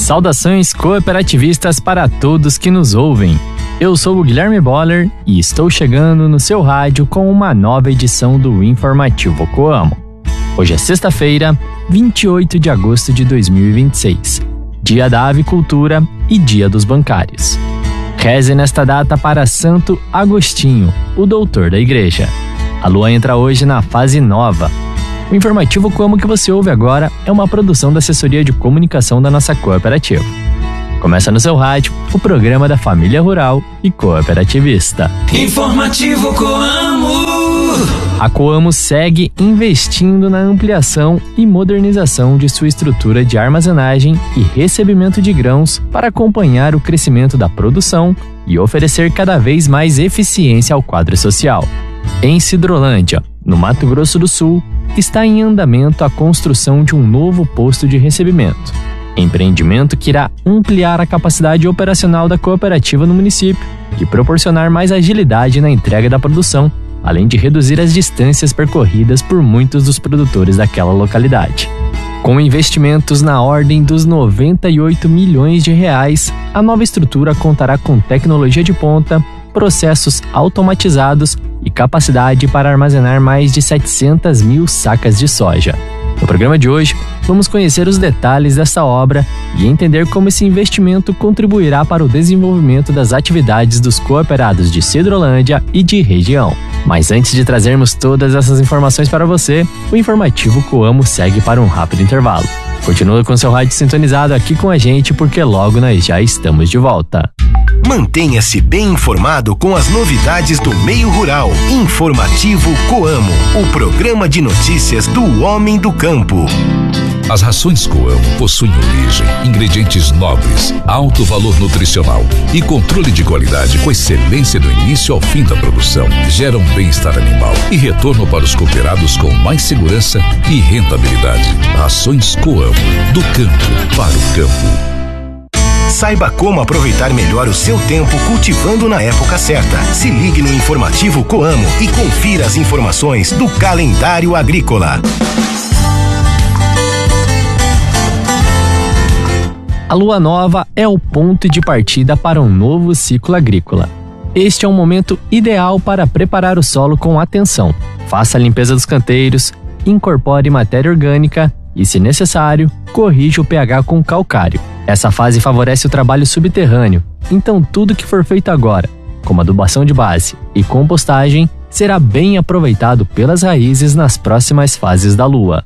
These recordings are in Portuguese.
Saudações cooperativistas para todos que nos ouvem. Eu sou o Guilherme Boller e estou chegando no seu rádio com uma nova edição do Informativo Coamo. Hoje é sexta-feira, 28 de agosto de 2026, Dia da Avicultura e Dia dos Bancários. Reze nesta data para Santo Agostinho, o doutor da igreja. A lua entra hoje na fase nova. O Informativo Coamo que você ouve agora é uma produção da assessoria de comunicação da nossa cooperativa. Começa no seu rádio o programa da família rural e cooperativista. Informativo Coamo. A Coamo segue investindo na ampliação e modernização de sua estrutura de armazenagem e recebimento de grãos para acompanhar o crescimento da produção e oferecer cada vez mais eficiência ao quadro social. Em Sidrolândia, no Mato Grosso do Sul, está em andamento a construção de um novo posto de recebimento, empreendimento que irá ampliar a capacidade operacional da cooperativa no município e proporcionar mais agilidade na entrega da produção, além de reduzir as distâncias percorridas por muitos dos produtores daquela localidade. Com investimentos na ordem dos 98 milhões de reais, a nova estrutura contará com tecnologia de ponta, processos automatizados e capacidade para armazenar mais de 700 mil sacas de soja. No programa de hoje, vamos conhecer os detalhes dessa obra e entender como esse investimento contribuirá para o desenvolvimento das atividades dos cooperados de Sidrolândia e de região. Mas antes de trazermos todas essas informações para você, o Informativo Coamo segue para um rápido intervalo. Continua com seu rádio sintonizado aqui com a gente porque logo nós já estamos de volta. Mantenha-se bem informado com as novidades do meio rural. Informativo Coamo, o programa de notícias do homem do campo. As rações Coamo possuem origem, ingredientes nobres, alto valor nutricional e controle de qualidade com excelência do início ao fim da produção. Geram bem-estar animal e retorno para os cooperados com mais segurança e rentabilidade. Rações Coamo, do campo para o campo. Saiba como aproveitar melhor o seu tempo cultivando na época certa. Se ligue no Informativo Coamo e confira as informações do calendário agrícola. A lua nova é o ponto de partida para um novo ciclo agrícola. Este é um momento ideal para preparar o solo com atenção. Faça a limpeza dos canteiros, incorpore matéria orgânica e, se necessário, corrija o pH com calcário. Essa fase favorece o trabalho subterrâneo, então tudo que for feito agora, como adubação de base e compostagem, será bem aproveitado pelas raízes nas próximas fases da lua.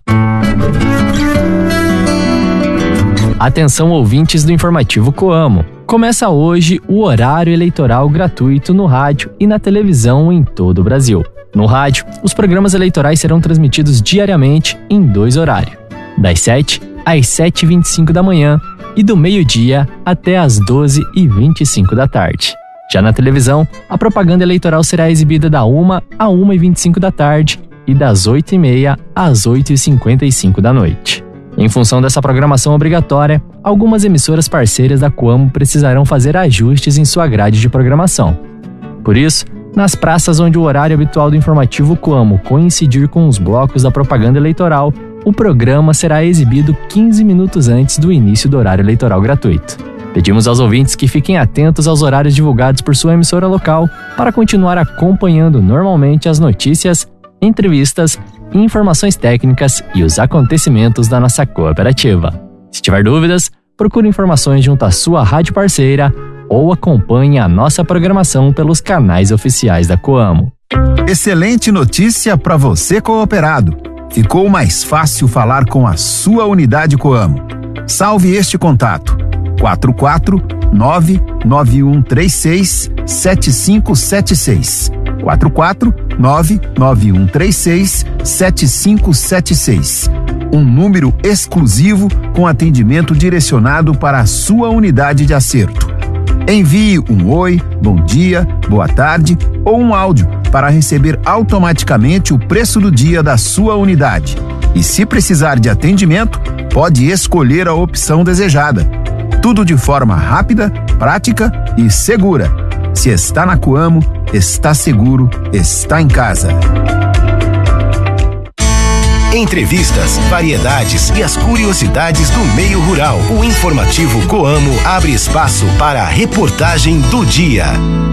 Atenção ouvintes do Informativo Coamo! Começa hoje o horário eleitoral gratuito no rádio e na televisão em todo o Brasil. No rádio, os programas eleitorais serão transmitidos diariamente em 2 horários, das 7 às 7h25 da manhã e do meio-dia até às 12h25 da tarde. Já na televisão, a propaganda eleitoral será exibida da 1 a 1h25 da tarde e das 8h30 às 8h55 da noite. Em função dessa programação obrigatória, algumas emissoras parceiras da Coamo precisarão fazer ajustes em sua grade de programação. Por isso, nas praças onde o horário habitual do Informativo Coamo coincidir com os blocos da propaganda eleitoral, o programa será exibido 15 minutos antes do início do horário eleitoral gratuito. Pedimos aos ouvintes que fiquem atentos aos horários divulgados por sua emissora local para continuar acompanhando normalmente as notícias, entrevistas, informações técnicas e os acontecimentos da nossa cooperativa. Se tiver dúvidas, procure informações junto à sua rádio parceira ou acompanhe a nossa programação pelos canais oficiais da Coamo. Excelente notícia para você cooperado! Ficou mais fácil falar com a sua unidade Coamo. Salve este contato: 449-9136-7576. 449-9136-7576. Um número exclusivo com atendimento direcionado para a sua unidade de acerto. Envie um oi, bom dia, boa tarde ou um áudio para receber automaticamente o preço do dia da sua unidade. E se precisar de atendimento, pode escolher a opção desejada. Tudo de forma rápida, prática e segura. Se está na Coamo, está seguro, está em casa. Entrevistas, variedades e as curiosidades do meio rural. O informativo Coamo abre espaço para a reportagem do dia.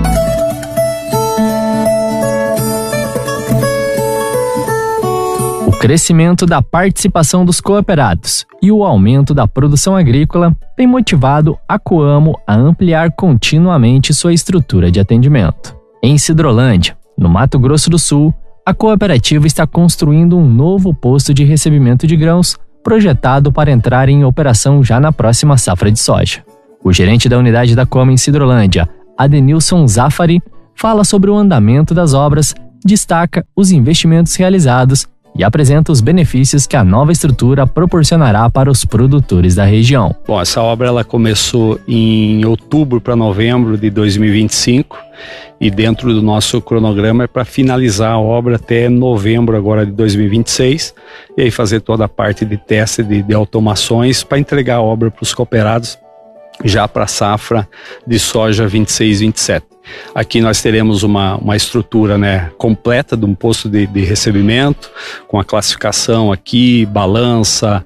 O crescimento da participação dos cooperados e o aumento da produção agrícola tem motivado a Coamo a ampliar continuamente sua estrutura de atendimento. Em Sidrolândia, no Mato Grosso do Sul, a cooperativa está construindo um novo posto de recebimento de grãos, projetado para entrar em operação já na próxima safra de soja. O gerente da unidade da Coamo em Sidrolândia, Adenilson Zafari, fala sobre o andamento das obras, destaca os investimentos realizados e apresenta os benefícios que a nova estrutura proporcionará para os produtores da região. Bom, essa obra ela começou em outubro para novembro de 2025 e dentro do nosso cronograma é para finalizar a obra até novembro agora de 2026 e aí fazer toda a parte de teste de automações para entregar a obra para os cooperados já para a safra de soja 26-27. Aqui nós teremos uma estrutura, né, completa de um posto de recebimento, com a classificação aqui, balança,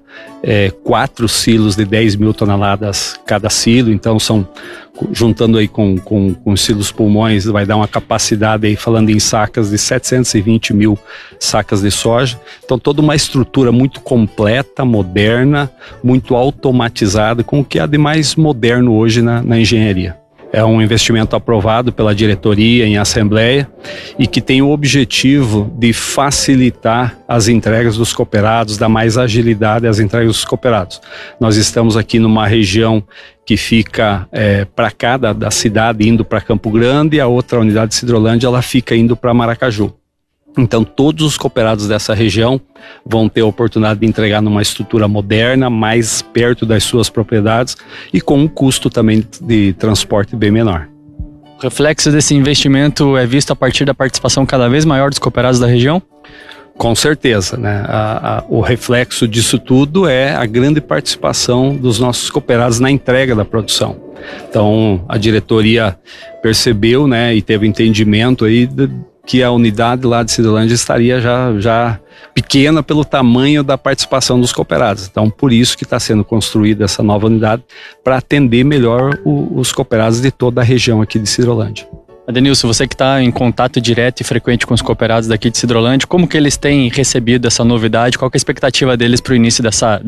4 silos de 10 mil toneladas cada silo, então são, juntando aí com os silos pulmões, vai dar uma capacidade aí, falando em sacas, de 720 mil sacas de soja. Então toda uma estrutura muito completa, moderna, muito automatizada, com o que há de mais moderno hoje na engenharia. É um investimento aprovado pela diretoria em assembleia e que tem o objetivo de facilitar as entregas dos cooperados, dar mais agilidade às entregas dos cooperados. Nós estamos aqui numa região que fica para cá da cidade, indo para Campo Grande, e a outra unidade de Sidrolândia ela fica indo para Maracaju. Então todos os cooperados dessa região vão ter a oportunidade de entregar numa estrutura moderna, mais perto das suas propriedades e com um custo também de transporte bem menor. O reflexo desse investimento é visto a partir da participação cada vez maior dos cooperados da região? Com certeza, né? O reflexo disso tudo é a grande participação dos nossos cooperados na entrega da produção. Então a diretoria percebeu, né, e teve entendimento aí que a unidade lá de Sidrolândia estaria já pequena pelo tamanho da participação dos cooperados. Então, por isso que está sendo construída essa nova unidade, para atender melhor os cooperados de toda a região aqui de Sidrolândia. Adenilson, você que está em contato direto e frequente com os cooperados daqui de Sidrolândia, como que eles têm recebido essa novidade? Qual que é a expectativa deles para o início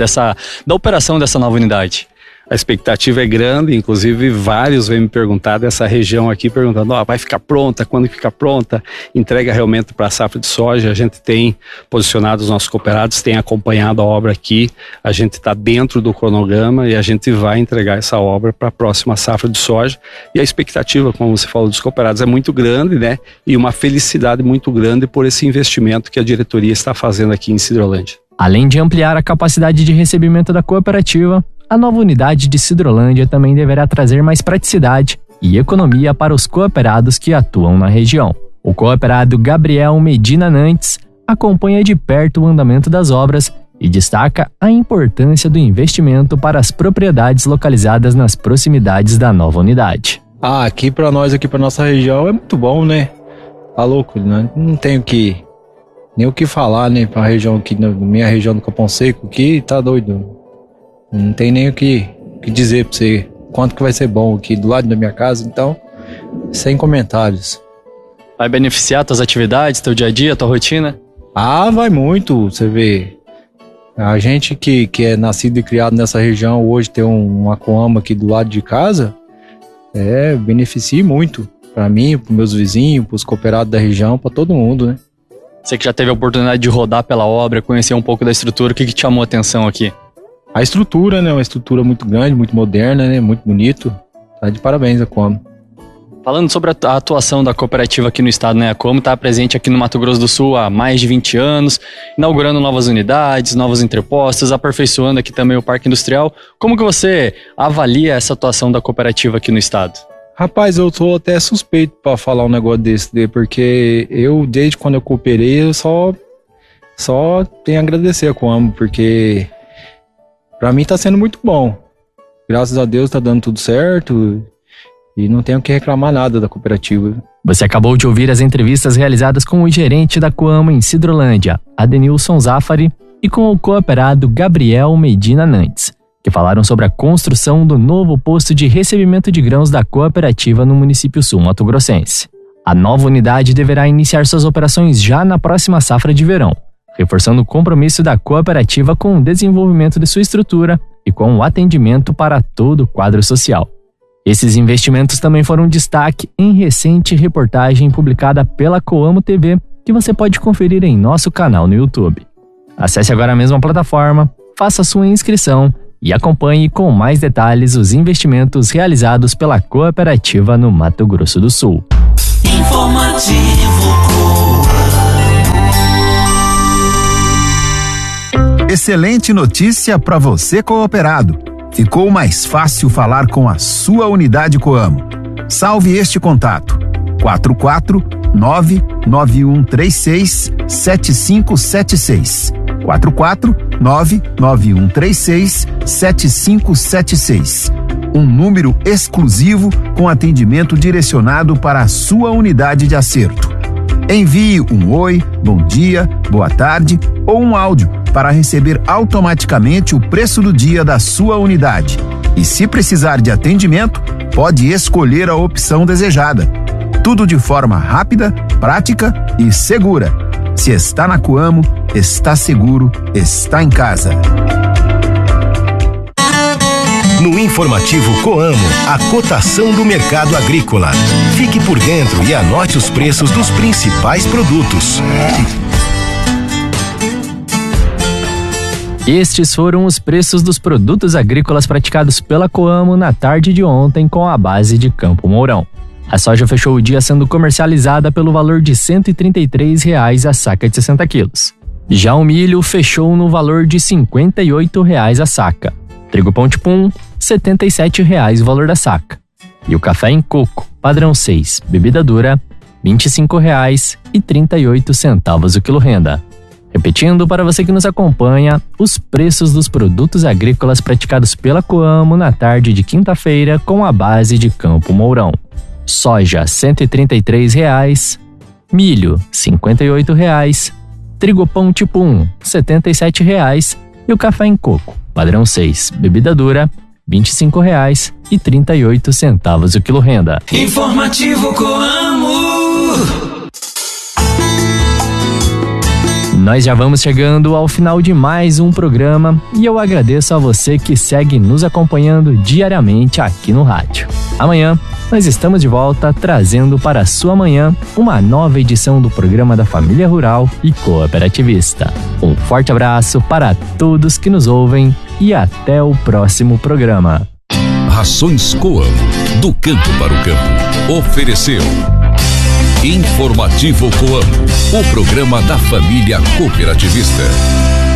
da operação dessa nova unidade? A expectativa é grande, inclusive vários vêm me perguntar dessa região aqui, perguntando, vai ficar pronta, quando fica pronta, entrega realmente para a safra de soja. A gente tem posicionado os nossos cooperados, tem acompanhado a obra aqui, a gente está dentro do cronograma e a gente vai entregar essa obra para a próxima safra de soja. E a expectativa, como você falou, dos cooperados é muito grande, né? E uma felicidade muito grande por esse investimento que a diretoria está fazendo aqui em Sidrolândia. Além de ampliar a capacidade de recebimento da cooperativa, a nova unidade de Sidrolândia também deverá trazer mais praticidade e economia para os cooperados que atuam na região. O cooperado Gabriel Medina Nantes acompanha de perto o andamento das obras e destaca a importância do investimento para as propriedades localizadas nas proximidades da nova unidade. Aqui para nós, aqui para nossa região, é muito bom, né? Tá louco, né? Não tenho nem o que falar, né? Para a região aqui, na minha região do Capão Seco, aqui tá doido. Não tem nem o que dizer pra você quanto que vai ser bom aqui do lado da minha casa, então, sem comentários. Vai beneficiar tuas atividades, teu dia a dia, tua rotina? Vai muito, você vê. A gente que é nascido e criado nessa região, hoje tem uma Coamo aqui do lado de casa, beneficia muito. Pra mim, pros meus vizinhos, pros cooperados da região, pra todo mundo, né? Você que já teve a oportunidade de rodar pela obra, conhecer um pouco da estrutura, o que te chamou a atenção aqui? A estrutura, né? Uma estrutura muito grande, muito moderna, né? Muito bonito. Tá de parabéns a Coamo. Falando sobre a atuação da cooperativa aqui no estado, né? A Coamo está presente aqui no Mato Grosso do Sul há mais de 20 anos, inaugurando novas unidades, novos entrepostos, aperfeiçoando aqui também o Parque Industrial. Como que você avalia essa atuação da cooperativa aqui no estado? Rapaz, eu tô até suspeito para falar um negócio desse, porque eu, desde quando eu cooperei, eu só tenho a agradecer a Coamo, porque pra mim tá sendo muito bom. Graças a Deus tá dando tudo certo e não tenho que reclamar nada da cooperativa. Você acabou de ouvir as entrevistas realizadas com o gerente da Coamo em Sidrolândia, Adenilson Zafari, e com o cooperado Gabriel Medina Nantes, que falaram sobre a construção do novo posto de recebimento de grãos da cooperativa no município sul-mato-grossense. A nova unidade deverá iniciar suas operações já na próxima safra de verão, reforçando o compromisso da cooperativa com o desenvolvimento de sua estrutura e com o atendimento para todo o quadro social. Esses investimentos também foram destaque em recente reportagem publicada pela Coamo TV, que você pode conferir em nosso canal no YouTube. Acesse agora mesmo a plataforma, faça sua inscrição e acompanhe com mais detalhes os investimentos realizados pela cooperativa no Mato Grosso do Sul. Informativo Coamo. Excelente notícia para você cooperado. Ficou mais fácil falar com a sua unidade Coamo. Salve este contato: 449-9136-7576. 449-9136-7576. Um número exclusivo com atendimento direcionado para a sua unidade de acerto. Envie um oi, bom dia, boa tarde ou um áudio para receber automaticamente o preço do dia da sua unidade. E se precisar de atendimento, pode escolher a opção desejada. Tudo de forma rápida, prática e segura. Se está na Coamo, está seguro, está em casa. No informativo Coamo, a cotação do mercado agrícola. Fique por dentro e anote os preços dos principais produtos. Estes foram os preços dos produtos agrícolas praticados pela Coamo na tarde de ontem com a base de Campo Mourão. A soja fechou o dia sendo comercializada pelo valor de R$ 133,00 a saca de 60 quilos. Já o milho fechou no valor de R$ 58,00 a saca. Trigo pão tipo 1, R$ 77,00 o valor da saca. E o café em coco, padrão 6, bebida dura, R$ 25,38 o quilo renda. Repetindo para você que nos acompanha, os preços dos produtos agrícolas praticados pela Coamo na tarde de quinta-feira com a base de Campo Mourão. Soja R$ 133,00, milho R$ 58,00, trigo pão tipo 1 R$ 77,00 e o café em coco, padrão 6, bebida dura R$ 25,38 o quilo renda. Informativo Coamo. Nós já vamos chegando ao final de mais um programa e eu agradeço a você que segue nos acompanhando diariamente aqui no rádio. Amanhã nós estamos de volta trazendo para a sua manhã uma nova edição do programa da Família Rural e Cooperativista. Um forte abraço para todos que nos ouvem e até o próximo programa. Rações Coamo, do campo para o campo. Ofereceu Informativo Coamo, o programa da família cooperativista.